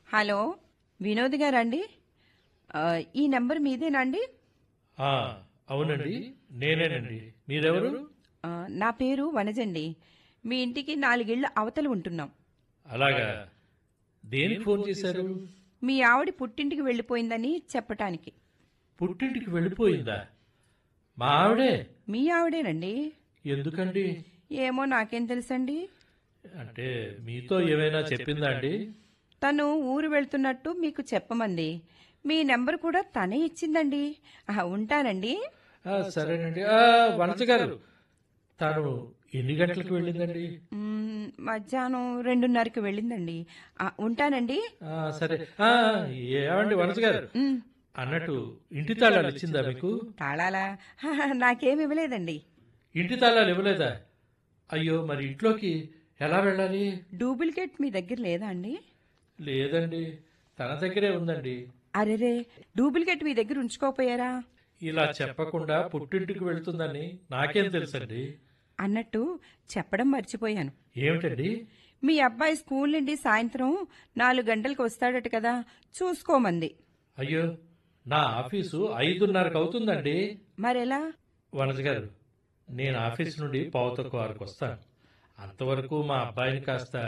Hello, Vinod గారండి? ఈ number మీదేనండి? ఆ, అవునండి, నేనేనండి. మీరెవరు? నా పేరు వనజండి. మీ ఇంటికి 4 ఇళ్ల అవతల ఉంటున్నాం. అలాగా, దేనికి ఫోన్ చేశారు? మీ ఆవిడ పుట్టింటికి వెళ్ళిపోయిందని చెప్పటానికి. పుట్టింటికి వెళ్ళిపోయిందా? మా ఆవిడే? మీ ఆవిడేనండి. ఎందుకండి? ఏమో నాకేం తెలుసండి. అంటే మీతో ఏమైనా చెప్పిందా అండి? తను ఊరు వెళ్తున్నట్టు మీకు చెప్పమంది. మీ నెంబర్ కూడా తనే ఇచ్చిందండి. ఉంటానండి. సరేనండి. వనజ గారు, తను ఎన్ని గంటలకు వెళ్ళిందండి? మధ్యాహ్నం 2:30కి వెళ్ళిందండి. ఉంటానండి. సరే. ఏమండి వనజ గారు, ఉమ్, అన్నట్టు ఇంటి తాళాలు ఇచ్చిందా మీకు? తాళాలా? నాకేమి ఇవ్వలేదండి. ఇంటి తాళాలు ఇవ్వలేదా? అయ్యో, మరి ఇంట్లోకి ఎలా వెళ్ళాలి? డూప్లికేట్ మీ దగ్గర లేదా అండి? లేదండి, తన దగ్గరే ఉందండి. అరెరే, డూప్లికేట్ మీ దగ్గర ఉంచుకోపోయారా? ఇలా చెప్పకుండా పుట్టింటికి వెళ్తుందని నాకేం తెలుసండి? అన్నట్టు చెప్పడం మర్చిపోయాను. ఏమిటండి? మీ అబ్బాయి స్కూల్ నుండి సాయంత్రం 4 గంటలకు వస్తాడట కదా, చూసుకోమంది. అయ్యో, నా ఆఫీసు 5:30కు అవుతుందండి. మరెలా? వనజ గారు, నేను ఆఫీస్ నుండి 5:15కు వస్తాను. అంతవరకు మా అబ్బాయిని కాస్త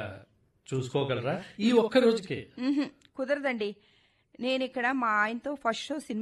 చూసుకోగలరా? ఈ ఒక్క రోజుకే. కుదరదండి. నేనిక్కడ మా ఆయనతో ఫస్ట్ షో సినిమా